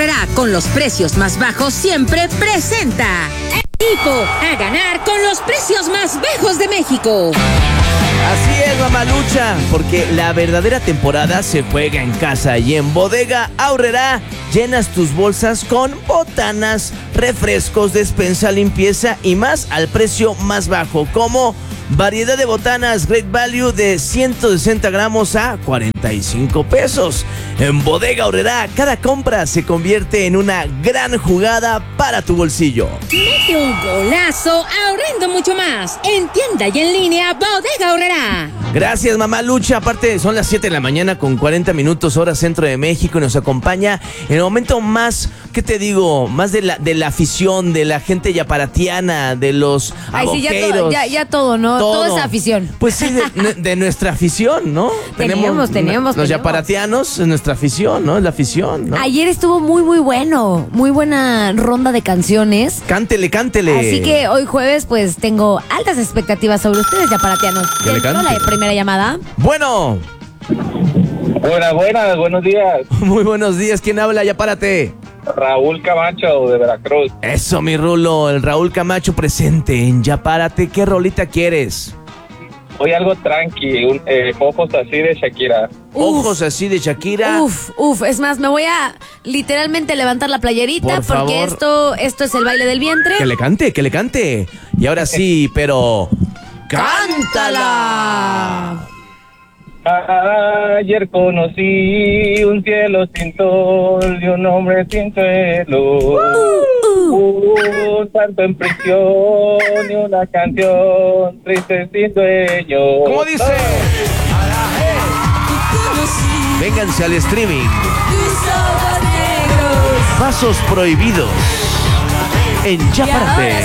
Aurrerá, con los precios más bajos siempre presenta Equipo a ganar con los precios más bajos de México. Así es, mamalucha, porque la verdadera temporada se juega en casa y en Bodega Aurrerá llenas tus bolsas con botanas, refrescos, despensa, limpieza y más al precio más bajo, como variedad de botanas Great Value de 160 gramos a 45 pesos. En Bodega Aurrerá, cada compra se convierte en una gran jugada para tu bolsillo. Mete un golazo ahorrando mucho más. En tienda y en línea, Bodega Aurrerá. Gracias, mamalucha. Aparte, son las 7 de la mañana con 40 minutos hora centro de México y nos acompaña en el momento más, ¿qué te digo? Más de la afición, de la gente yaparatiana, de los aboqueros. Sí, ya todo, ¿no? Todo es afición. Pues sí, de nuestra afición, ¿no? Teníamos. Los yaparatianos es nuestra afición, ¿no? Es la afición, ¿no? Ayer estuvo muy, muy bueno. Muy buena ronda de canciones. Cántele. Así que hoy jueves, pues, tengo altas expectativas sobre ustedes, yaparatianos. Que le cante. La primera llamada. Bueno. Buenas, buenos días. Muy buenos días. ¿Quién habla? Ya párate. Raúl Camacho, de Veracruz. Eso, mi Rulo. El Raúl Camacho presente en Ya Párate. ¿Qué rolita quieres? Hoy algo tranqui, ojos así de Shakira. Ojos así de Shakira. Uf. Es más, me voy a literalmente levantar la playerita Por porque favor. esto es el baile del vientre. Que le cante. Y ahora sí, pero... ¡cántala! Ayer conocí un cielo sin sol y un hombre sin suelo. Un santo en prisión y una canción triste sin dueño. ¿Cómo dice? Vénganse al streaming. Pasos prohibidos en Ya Párate.